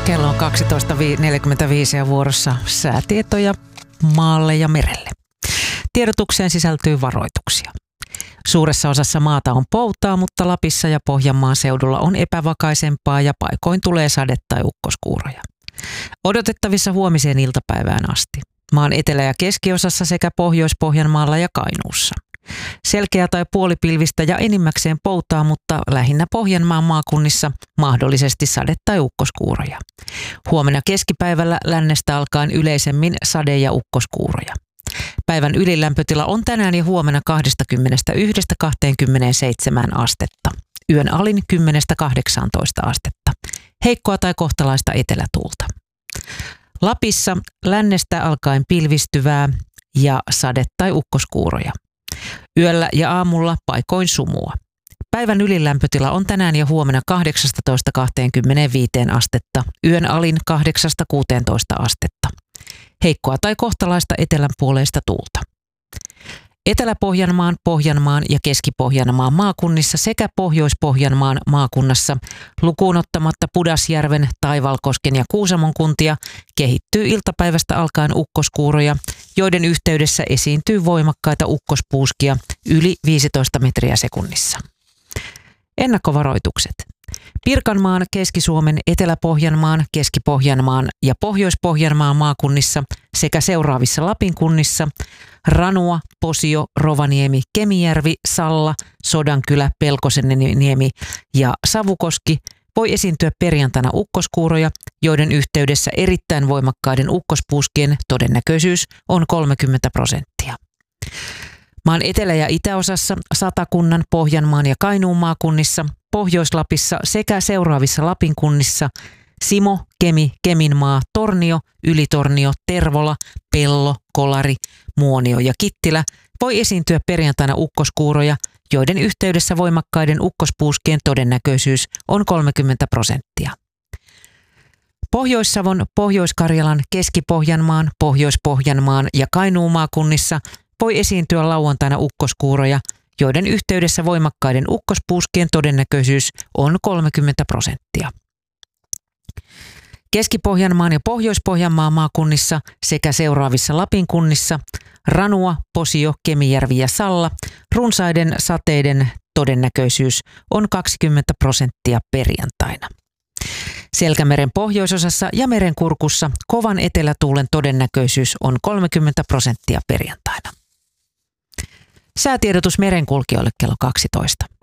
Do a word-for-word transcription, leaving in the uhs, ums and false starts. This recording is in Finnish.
Kello on kaksitoista neljäkymmentäviisi ja vuorossa säätietoja maalle ja merelle. Tiedotukseen sisältyy varoituksia. Suuressa osassa maata on poutaa, mutta Lapissa ja Pohjanmaan seudulla on epävakaisempaa ja paikoin tulee sade- tai ukkoskuuroja. Odotettavissa huomiseen iltapäivään asti. Maan etelä- ja keskiosassa sekä Pohjois-Pohjanmaalla ja Kainuussa. Selkeä tai puolipilvistä ja enimmäkseen poutaa, mutta lähinnä Pohjanmaan maakunnissa mahdollisesti sade- tai ukkoskuuroja. Huomenna keskipäivällä lännestä alkaen yleisemmin sade- ja ukkoskuuroja. Päivän ylilämpötila on tänään ja huomenna kaksikymmentäyksi kaksikymmentäseitsemän astetta. Yön alin kymmenestä kahdeksaantoista astetta. Heikkoa tai kohtalaista etelätuulta. Lapissa lännestä alkaen pilvistyvää ja sade- tai ukkoskuuroja. Yöllä ja aamulla paikoin sumua. Päivän ylilämpötila on tänään ja huomenna kahdeksasta kaksikymmentäviiteen astetta. Yön alin kahdeksasta kuuteentoista astetta. Heikkoa tai kohtalaista etelänpuoleista tuulta. Etelä-Pohjanmaan, Pohjanmaan ja Keski-Pohjanmaan maakunnissa sekä Pohjois-Pohjanmaan maakunnassa lukuun ottamatta Pudasjärven, Taivalkosken ja Kuusamon kuntia kehittyy iltapäivästä alkaen ukkoskuuroja, joiden yhteydessä esiintyy voimakkaita ukkospuuskia yli viisitoista metriä sekunnissa. Ennakkovaroitukset. Pirkanmaan, Keski-Suomen, Etelä-Pohjanmaan, Keski-Pohjanmaan ja Pohjois-Pohjanmaan maakunnissa sekä seuraavissa Lapin kunnissa Ranua, Posio, Rovaniemi, Kemijärvi, Salla, Sodankylä, Pelkosenniemi ja Savukoski voi esiintyä perjantaina ukkoskuuroja, joiden yhteydessä erittäin voimakkaiden ukkospuuskien todennäköisyys on kolmekymmentä prosenttia. Maan etelä- ja itäosassa Satakunnan, Pohjanmaan ja Kainuun maakunnissa, Pohjois-Lapissa sekä seuraavissa Lapin kunnissa Simo, Kemi, Keminmaa, Tornio, Ylitornio, Tervola, Pello, Kolari, Muonio ja Kittilä voi esiintyä perjantaina ukkoskuuroja, joiden yhteydessä voimakkaiden ukkospuuskien todennäköisyys on kolmekymmentä prosenttia. Pohjois-Savon, Pohjois-Karjalan, Keski-Pohjanmaan, Pohjois-Pohjanmaan ja Kainuun maakunnissa voi esiintyä lauantaina ukkoskuuroja, joiden yhteydessä voimakkaiden ukkospuuskien todennäköisyys on kolmekymmentä prosenttia. Keski-Pohjanmaan ja Pohjois-Pohjanmaan maakunnissa sekä seuraavissa Lapin kunnissa Ranua, Posio, Kemijärvi ja Salla runsaiden sateiden todennäköisyys on kaksikymmentä prosenttia perjantaina. Selkämeren pohjoisosassa ja merenkurkussa kovan etelätuulen todennäköisyys on kolmekymmentä prosenttia perjantaina. Säätiedotus merenkulkijoille kello kaksitoista.